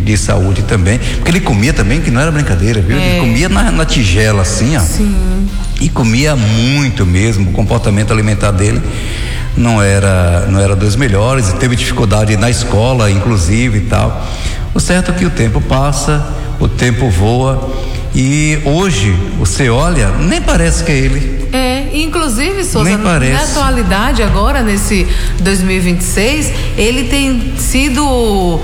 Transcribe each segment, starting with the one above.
de saúde também, porque ele comia também, que não era brincadeira, viu? Ele comia na tigela assim, ó. Sim. E comia muito mesmo. O comportamento alimentar dele não era dos melhores, teve dificuldade na escola, inclusive, e tal. O certo é que o tempo passa, o tempo voa, e hoje você olha, nem parece que é ele. Inclusive, Souza, na atualidade agora, nesse 2026, ele tem sido,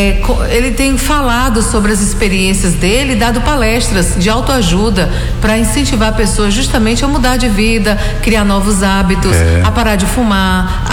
ele tem falado sobre as experiências dele, dado palestras de autoajuda para incentivar pessoas justamente a mudar de vida, criar novos hábitos, a parar de fumar,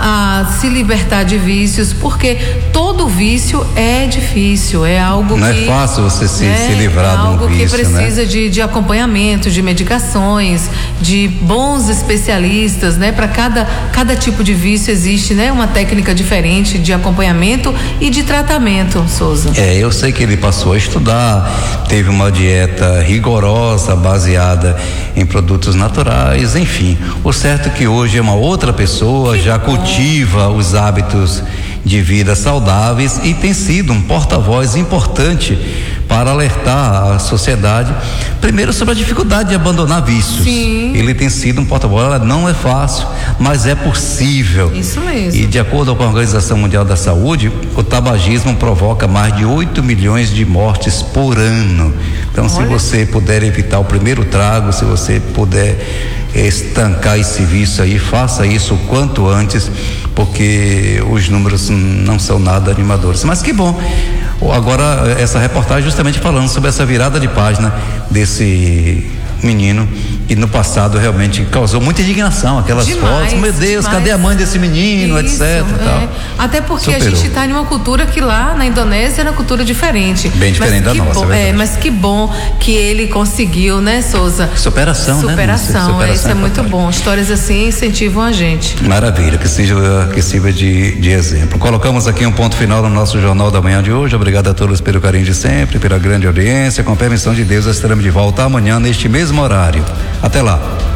a se libertar de vícios, porque todo vício é difícil, é algo não é fácil você se livrar de um vício, algo que precisa de acompanhamento, de medicações, de bons especialistas, né? Para cada tipo de vício existe, né? Uma técnica diferente de acompanhamento e de tratamento, Souza. Eu sei que ele passou a estudar, teve uma dieta rigorosa, baseada em produtos naturais, enfim. O certo é que hoje é uma outra pessoa, já cultiva os hábitos de vida saudáveis e tem sido um porta-voz importante para alertar a sociedade, primeiro sobre a dificuldade de abandonar vícios. Sim. Ele tem sido um porta-voz, não é fácil, mas é possível. Isso mesmo. E de acordo com a Organização Mundial da Saúde, o tabagismo provoca mais de 8 milhões de mortes por ano. Então, se você puder evitar o primeiro trago, se você puder estancar esse vício aí, faça isso o quanto antes, porque os números não são nada animadores. Mas que bom. Agora, essa reportagem justamente falando sobre essa virada de página desse menino que no passado realmente causou muita indignação, aquelas fotos, meu Deus, cadê a mãe desse menino, isso, etc. Tal. Até porque Superou. A gente está em uma cultura que lá na Indonésia era uma cultura diferente. Bem diferente da nossa, mas que bom que ele conseguiu, né, Souza? Superação, né? Isso é muito bom. Histórias assim incentivam a gente. Maravilha, que sirva de exemplo. Colocamos aqui um ponto final no nosso Jornal da Manhã de hoje. Obrigado a todos pelo carinho de sempre, pela grande audiência. Com a permissão de Deus, estaremos de volta amanhã neste mesmo horário. Até lá.